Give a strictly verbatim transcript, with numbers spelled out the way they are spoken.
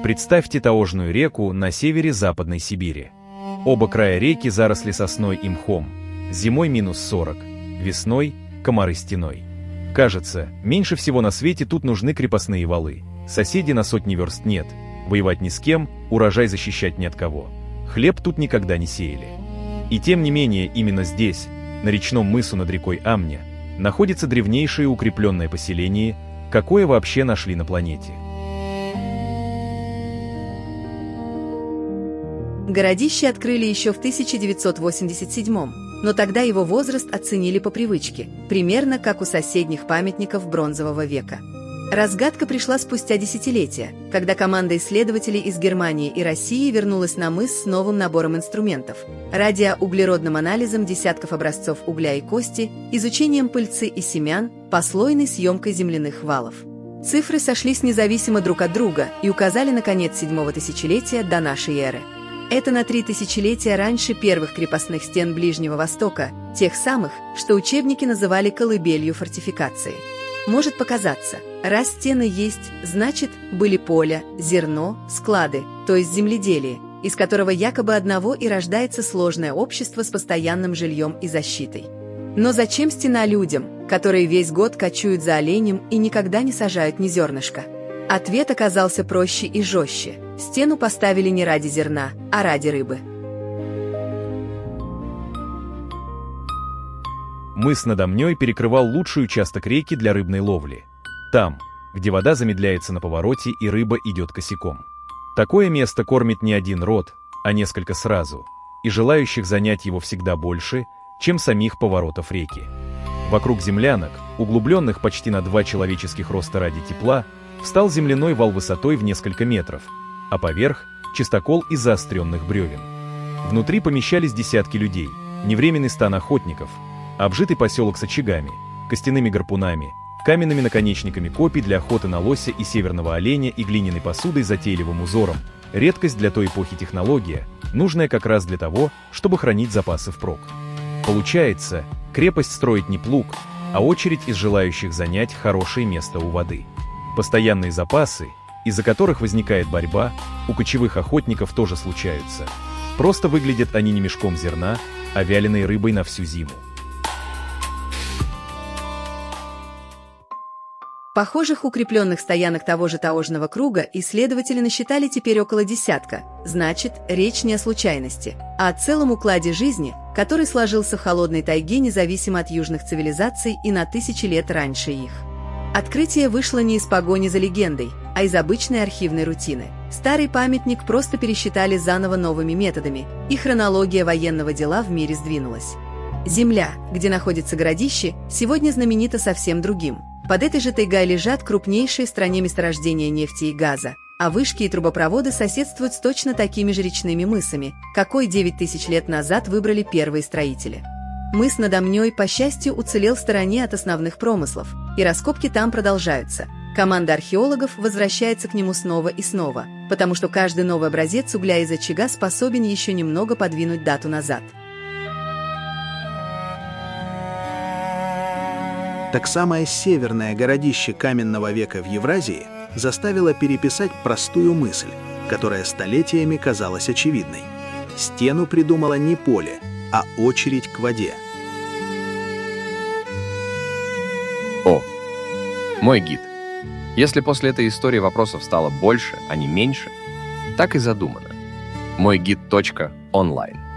Представьте таежную реку на севере Западной Сибири. Оба края реки заросли сосной и мхом. Зимой минус сорок, весной комары стеной. Кажется, меньше всего на свете тут нужны крепостные валы. Соседей на сотни верст нет, воевать ни с кем, урожай защищать ни от кого. Хлеб тут никогда не сеяли. И тем не менее, именно здесь, на речном мысу над рекой Амня, находится древнейшее укрепленное поселение, какое вообще нашли на планете. Городище открыли еще в тысяча девятьсот восемьдесят седьмом, но тогда его возраст оценили по привычке, примерно как у соседних памятников бронзового века. Разгадка пришла спустя десятилетия, когда команда исследователей из Германии и России вернулась на мыс с новым набором инструментов, радиоуглеродным анализом десятков образцов угля и кости, изучением пыльцы и семян, послойной съемкой земляных валов. Цифры сошлись независимо друг от друга и указали на конец седьмого тысячелетия до нашей эры. Это на три тысячелетия раньше первых крепостных стен Ближнего Востока, тех самых, что учебники называли колыбелью фортификации. Может показаться, раз стены есть, значит, были поля, зерно, склады, то есть земледелие, из которого якобы одного и рождается сложное общество с постоянным жильем и защитой. Но зачем стена людям, которые весь год кочуют за оленем и никогда не сажают ни зернышка? Ответ оказался проще и жестче. Стену поставили не ради зерна, а ради рыбы. Мыс над Амнёй перекрывал лучший участок реки для рыбной ловли. Там, где вода замедляется на повороте и рыба идет косяком. Такое место кормит не один род, а несколько сразу, и желающих занять его всегда больше, чем самих поворотов реки. Вокруг землянок, углубленных почти на два человеческих роста ради тепла, встал земляной вал высотой в несколько метров, а поверх – чистокол из заостренных бревен. Внутри помещались десятки людей, невременный стан охотников, обжитый поселок с очагами, костяными гарпунами, каменными наконечниками копий для охоты на лося и северного оленя и глиняной посудой с затейливым узором, редкость для той эпохи технология, нужная как раз для того, чтобы хранить запасы впрок. Получается, крепость строит не плуг, а очередь из желающих занять хорошее место у воды. Постоянные запасы, из-за которых возникает борьба, у кочевых охотников тоже случаются. Просто выглядят они не мешком зерна, а вяленой рыбой на всю зиму. Похожих укрепленных стоянок того же таежного круга исследователи насчитали теперь около десятка. Значит, речь не о случайности, а о целом укладе жизни, который сложился в холодной тайге независимо от южных цивилизаций и на тысячи лет раньше их. Открытие вышло не из погони за легендой, а из обычной архивной рутины. Старый памятник просто пересчитали заново новыми методами, и хронология военного дела в мире сдвинулась. Земля, где находится городище, сегодня знаменита совсем другим. Под этой же тайгой лежат крупнейшие в стране месторождения нефти и газа, а вышки и трубопроводы соседствуют с точно такими же речными мысами, какой девять тысяч лет назад выбрали первые строители. Мыс над Амнёй, по счастью, уцелел в стороне от основных промыслов, и раскопки там продолжаются. Команда археологов возвращается к нему снова и снова, потому что каждый новый образец угля из очага способен еще немного подвинуть дату назад. Так самое северное городище каменного века в Евразии заставило переписать простую мысль, которая столетиями казалась очевидной. Стену придумало не поле, а очередь к воде. О, мой гид. Если после этой истории вопросов стало больше, а не меньше, так и задумано. мой гид точка онлайн